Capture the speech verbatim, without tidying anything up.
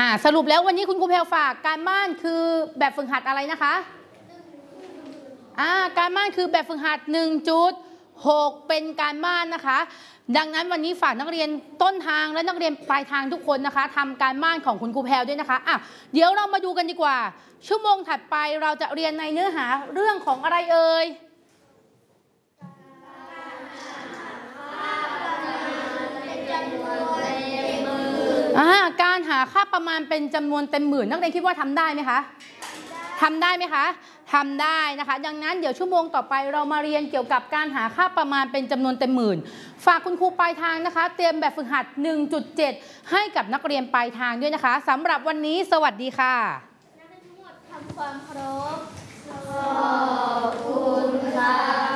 อ่าสรุปแล้ววันนี้คุณครูแพรวฝากการบ้านคือแบบฝึกหัดอะไรนะคะอ่าการบ้านคือแบบฝึกหัด หนึ่งจุดหก เป็นการบ้านนะคะดังนั้นวันนี้ฝากนักเรียนต้นทางและนักเรียนปลายทางทุกคนนะคะทำการบ้านของคุณครูแพรวด้วยนะคะอ่ะเดี๋ยวเรามาดูกันดีกว่าชั่วโมงถัดไปเราจะเรียนในเนื้อหาเรื่องของอะไรเอ่ยการหาค่าประมาณเป็นจำนวนเต็มหมื่นนักเรียนคิดว่าทำได้ไหมคะทำได้ไหมคะทำได้นะคะดังนั้นเดี๋ยวชั่วโมงต่อไปเรามาเรียนเกี่ยวกับการหาค่าประมาณเป็นจำนวนเต็มหมื่นฝากคุณครูปลายทางนะคะเตรียมแบบฝึกหัด หนึ่งจุดเจ็ด ให้กับนักเรียนปลายทางด้วยนะคะสำหรับวันนี้สวัสดีค่ะนักเรียนทั้งหมดทำความเคารพขอบคุณค่ะ